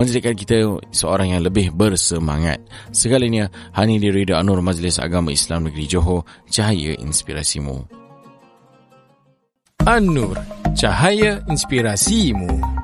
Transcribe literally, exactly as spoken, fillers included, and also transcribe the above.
menjadikan kita seorang yang lebih bersemangat. Segalanya hanya di Radio An-Nur Majlis Agama Islam Negeri Johor, cahaya inspirasimu. An-Nur, cahaya inspirasimu.